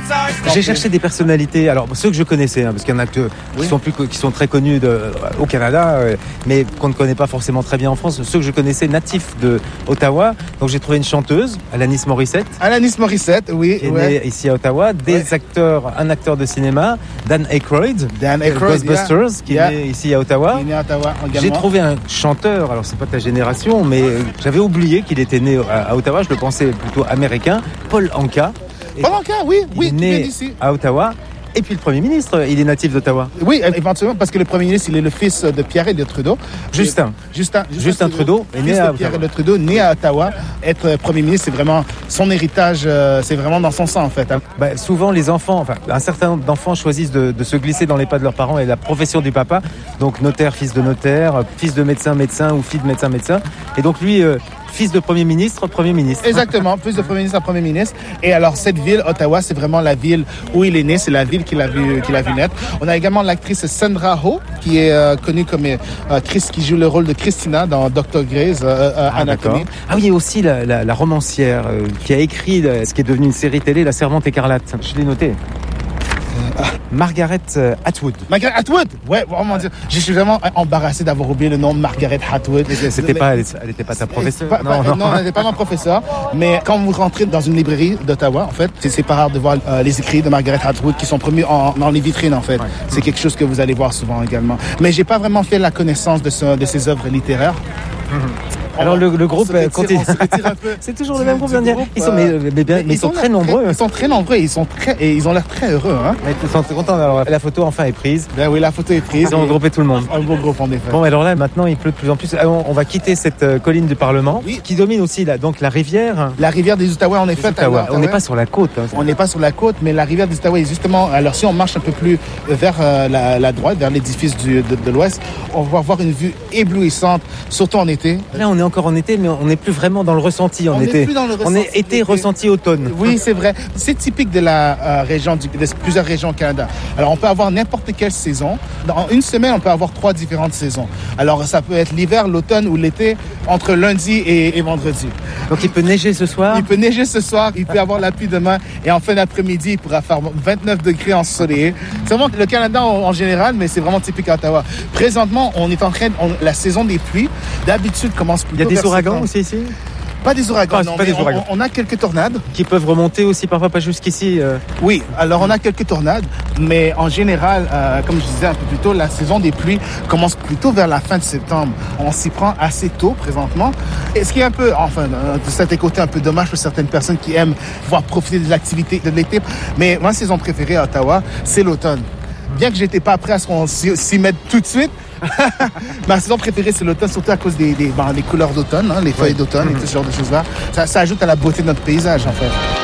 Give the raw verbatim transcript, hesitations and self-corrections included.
J'ai cherché des personnalités, alors ceux que je connaissais, hein, parce qu'il y en a que, oui. qui, sont plus, qui sont très connus de, au Canada, euh, mais qu'on ne connaît pas forcément très bien en France. Ceux que je connaissais natifs de Ottawa. Donc j'ai trouvé une chanteuse, Alanis Morissette. Alanis Morissette, oui. Qui est ouais. née ici à Ottawa. Des ouais. acteurs, un acteur de cinéma, Dan Aykroyd. Dan Aykroyd, Ghostbusters, yeah. qui yeah. est né ici à Ottawa. Il est né à Ottawa également. J'ai trouvé un chanteur, alors c'est pas ta génération, mais j'avais oublié qu'il était né à, à Ottawa. Je le pensais plutôt américain. Paul Anka. Paul Anka, oui, oui. Il est né d'ici. à Ottawa. Et puis le Premier ministre, il est natif d'Ottawa. Oui, éventuellement, parce que le Premier ministre, il est le fils de Pierre-Éliott Trudeau. Justin. Justin, Justin, Justin Trudeau, Trudeau est né à Pierre-Éliott Trudeau, né à Ottawa. Être Premier ministre, c'est vraiment son héritage, euh, c'est vraiment dans son sang, en fait. Hein. Bah, souvent, les enfants, enfin, un certain nombre d'enfants choisissent de, de se glisser dans les pas de leurs parents et la profession du papa. Donc, notaire, fils de notaire, fils de médecin, médecin ou fille de médecin, médecin. Et donc, lui... Euh, fils de Premier ministre, Premier ministre. Exactement, fils de Premier ministre à Premier ministre. Et alors, cette ville, Ottawa, c'est vraiment la ville où il est né, c'est la ville qu'il a vu, qu'il a vu naître. On a également l'actrice Sandra Oh, qui est euh, connue comme euh, Chris, qui joue le rôle de Christina dans docteur Grey's euh, euh, ah, Anatomy. Ah oui, il y a aussi la, la, la romancière euh, qui a écrit euh, ce qui est devenu une série télé, La Servante écarlate. Je l'ai noté. Ah. Margaret Atwood. Margaret Atwood. Ouais, vraiment. Je suis vraiment embarrassé d'avoir oublié le nom de Margaret Atwood. C'était pas, elle n'était pas ta professeure. Pas, non, pas, non, non, elle n'était pas ma professeure. Mais quand vous rentrez dans une librairie d'Ottawa, en fait, c'est pas rare de voir euh, les écrits de Margaret Atwood qui sont promus en, dans les vitrines, en fait. Ouais. C'est quelque chose que vous allez voir souvent également. Mais j'ai pas vraiment fait la connaissance de, ce, de ses œuvres littéraires. Mm-hmm. Alors le, le groupe continue. C'est toujours le même groupe. Dire. Ils sont, mais, mais, bien, mais, mais ils sont très nombreux. Très, ils sont très nombreux. Ils sont très et ils ont l'air très heureux. Hein. Mais ils sont très contents. Alors la photo enfin est prise. Ben oui, la photo est prise. Ils ont regroupé tout le monde. Un beau groupe en effet. Bon, alors là maintenant il pleut de plus en plus. On, on va quitter cette euh, colline du Parlement, oui. qui domine aussi là, donc la rivière. La rivière des Outaouais en effet. Outaouais. On n'est pas sur la côte. Hein, on n'est pas sur la côte, mais la rivière des Outaouais justement. Alors si on marche un peu plus vers euh, la, la droite, vers l'édifice du, de, de l'Ouest, on va voir une vue éblouissante, surtout en été. Là on est encore en été, mais on n'est plus vraiment dans le ressenti en on été. Est plus dans le on est été ressenti automne. Oui, c'est vrai. C'est typique de la euh, région, du, de plusieurs régions au Canada. Alors, on peut avoir n'importe quelle saison. Dans une semaine, on peut avoir trois différentes saisons. Alors, ça peut être l'hiver, l'automne ou l'été, entre lundi et, et vendredi. Donc, il peut neiger ce soir? Il peut neiger ce soir, il peut y avoir la pluie demain, et en fin d'après-midi, il pourra faire vingt-neuf degrés ensoleillés. C'est vraiment le Canada en, en général, mais c'est vraiment typique à Ottawa. Présentement, on est en train, on, la saison des pluies, d'habitude, commence plutôt. Il y a des ouragans aussi ici? Pas des ouragans, ah, non, pas mais des ouragans. On, on a quelques tornades. Qui peuvent remonter aussi, parfois pas jusqu'ici. Euh... Oui, alors on a quelques tornades, mais en général, euh, comme je disais un peu plus tôt, la saison des pluies commence plutôt vers la fin de septembre. On s'y prend assez tôt présentement. Et ce qui est un peu, enfin, de cet côté un peu dommage pour certaines personnes qui aiment pouvoir profiter de l'activité de l'été. Mais ma saison préférée à Ottawa, c'est l'automne. Bien que j'étais pas prêt à ce qu'on s'y mette tout de suite, ma saison préférée, c'est l'automne, surtout à cause des, des, ben, des couleurs d'automne, hein, les feuilles d'automne mmh. et tout ce genre de choses-là. Ça, ça ajoute à la beauté de notre paysage, en fait.